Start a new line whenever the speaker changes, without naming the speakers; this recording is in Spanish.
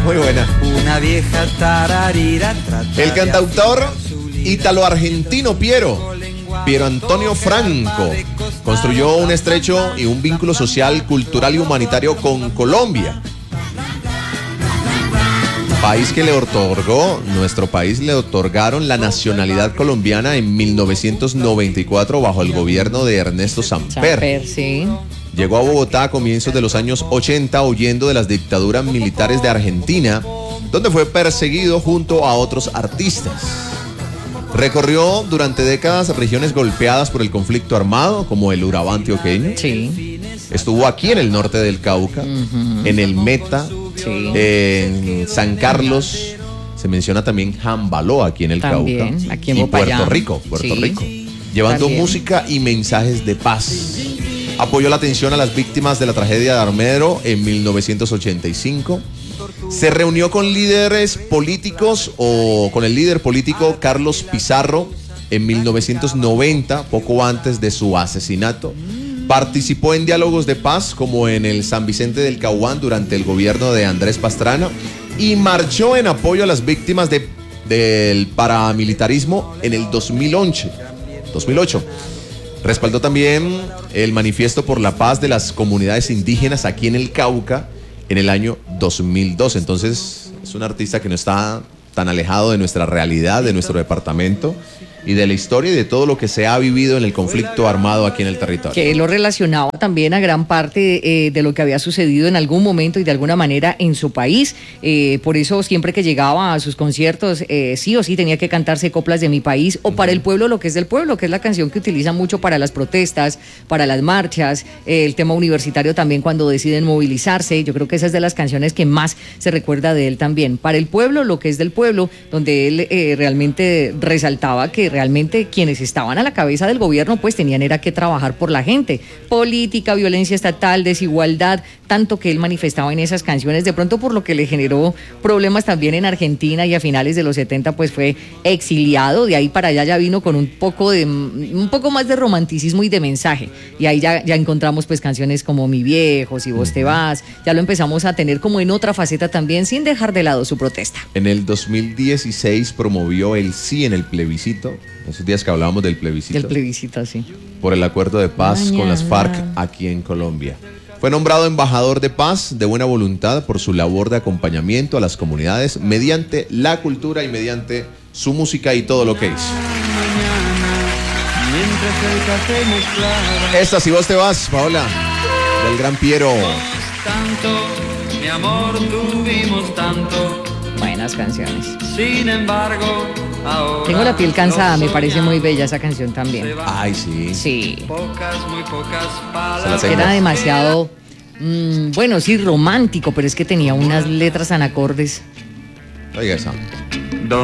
Muy buena.
Una vieja tararira.
El cantautor ítalo-argentino Piero Antonio Franco construyó un estrecho y un vínculo social, cultural y humanitario con Colombia. País que le otorgó, nuestro país le otorgaron la nacionalidad colombiana en 1994 bajo el gobierno de Ernesto Samper.
Sí.
Llegó a Bogotá a comienzos de los años 80 huyendo de las dictaduras militares de Argentina, donde fue perseguido junto a otros artistas. Recorrió durante décadas regiones golpeadas por el conflicto armado, como el Urabá antioqueño.
Sí.
Estuvo aquí en el norte del Cauca, en el Meta,
Sí.
en San Carlos. Se menciona también Jambaló aquí en el
También,
Cauca.
aquí en
y
Popayán.
Puerto
Sí.
Rico. Llevando
También.
música y mensajes de paz. Apoyó la atención a las víctimas de la tragedia de Armero en 1985. Se reunió con líderes políticos o con el líder político Carlos Pizarro en 1990, poco antes de su asesinato. Participó en diálogos de paz como en el San Vicente del Caguán durante el gobierno de Andrés Pastrana y marchó en apoyo a las víctimas del paramilitarismo en el 2008. Respaldó también el manifiesto por la paz de las comunidades indígenas aquí en el Cauca en el año 2002. Entonces es un artista que no está tan alejado de nuestra realidad, de nuestro departamento y de la historia y de todo lo que se ha vivido en el conflicto armado aquí en el territorio.
Que lo relacionaba también a gran parte de lo que había sucedido en algún momento y de alguna manera en su país. Por eso siempre que llegaba a sus conciertos, sí o sí tenía que cantarse coplas de mi país o para el pueblo lo que es del pueblo, que es la canción que utiliza mucho para las protestas, para las marchas, el tema universitario también cuando deciden movilizarse. Yo creo que esa es de las canciones que más se recuerda de él también. Para el pueblo, lo que es del pueblo, donde él realmente resaltaba que realmente quienes estaban a la cabeza del gobierno pues tenían era que trabajar por la gente. Política, violencia estatal, desigualdad, tanto que él manifestaba en esas canciones, de pronto por lo que le generó problemas también en Argentina y a finales de los 70 pues fue exiliado, de ahí para allá ya vino con un poco más de romanticismo y de mensaje, y ahí ya encontramos pues canciones como Mi Viejo, Si Vos Te Vas, ya lo empezamos a tener como en otra faceta también, sin dejar de lado su protesta.
En el 2016 promovió el sí en el plebiscito, esos días que hablábamos del plebiscito.
Del plebiscito, sí.
Por el acuerdo de paz con las FARC aquí en Colombia. Fue nombrado embajador de paz de buena voluntad por su labor de acompañamiento a las comunidades mediante la cultura y mediante su música y todo lo que hizo. Esta, Si Vos Te Vas, Paola, del gran Piero.
Tanto, mi amor, tuvimos tanto.
Buenas canciones.
Sin embargo, ahora
Tengo la piel cansada, me parece muy bella esa canción también.
Ay, sí.
Sí.
Pocas, muy pocas
Se la
palabras.
tengo.
Era demasiado, bueno, sí, romántico, pero es que tenía unas letras anacordes.
Oiga esa.